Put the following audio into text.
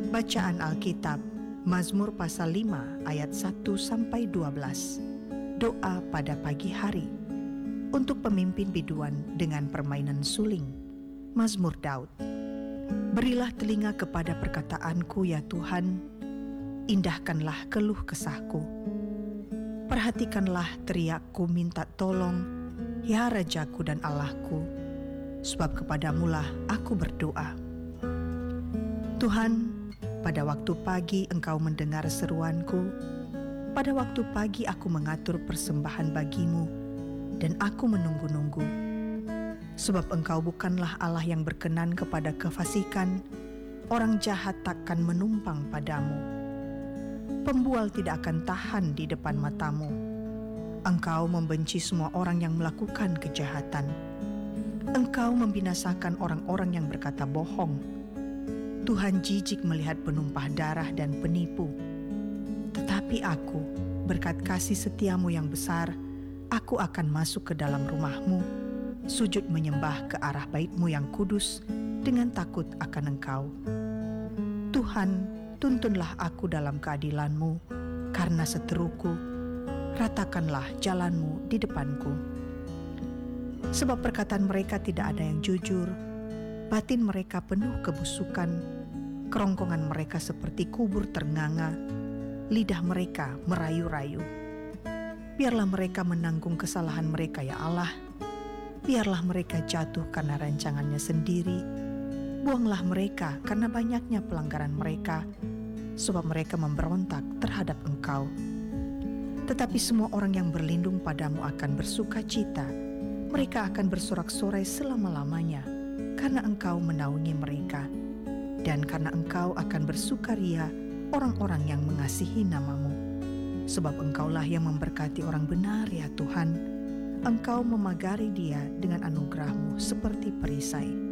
Bacaan Alkitab, Mazmur pasal 5 ayat 1-12. Doa pada pagi hari. Untuk pemimpin biduan dengan permainan suling. Mazmur Daud. Berilah telinga kepada perkataanku ya Tuhan, indahkanlah keluh kesahku. Perhatikanlah teriakku minta tolong, ya Rajaku dan Allahku, sebab kepadamulah aku berdoa. Tuhan, pada waktu pagi Engkau mendengar seruanku. Pada waktu pagi aku mengatur persembahan bagimu, dan aku menunggu-nunggu. Sebab Engkau bukanlah Allah yang berkenan kepada kefasikan, orang jahat takkan menumpang padamu. Pembual tidak akan tahan di depan matamu. Engkau membenci semua orang yang melakukan kejahatan. Engkau membinasakan orang-orang yang berkata bohong. Tuhan jijik melihat penumpah darah dan penipu. Tetapi aku, berkat kasih setiamu yang besar, aku akan masuk ke dalam rumahmu, sujud menyembah ke arah baitmu yang kudus, dengan takut akan Engkau. Tuhan, tuntunlah aku dalam keadilanmu, karena seteruku, ratakanlah jalanmu di depanku. Sebab perkataan mereka tidak ada yang jujur, batin mereka penuh kebusukan, kerongkongan mereka seperti kubur ternganga, lidah mereka merayu-rayu. Biarlah mereka menanggung kesalahan mereka ya Allah, biarlah mereka jatuh karena rancangannya sendiri, buanglah mereka karena banyaknya pelanggaran mereka, sebab mereka memberontak terhadap Engkau. Tetapi semua orang yang berlindung padamu akan bersuka cita, mereka akan bersorak-sorai selama-lamanya, karena Engkau menaungi mereka. Dan karena Engkau akan bersukaria orang-orang yang mengasihi namamu. Sebab Engkaulah yang memberkati orang benar ya Tuhan. Engkau memagari dia dengan anugerah-Mu seperti perisai.